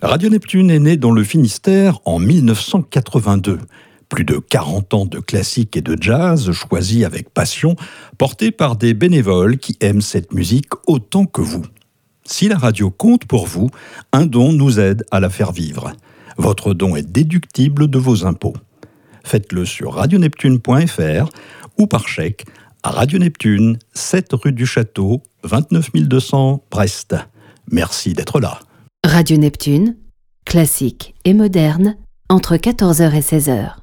Radio Neptune est né dans le Finistère en 1982. Plus de 40 ans de classique et de jazz choisis avec passion, portés par des bénévoles qui aiment cette musique autant que vous. Si la radio compte pour vous, un don nous aide à la faire vivre. Votre don est déductible de vos impôts. Faites-le sur radioneptune.fr ou par chèque à Radio Neptune, 7 rue du Château, 29 200 Brest. Merci d'être là. Radio Neptune, classique et moderne, entre 14h et 16h.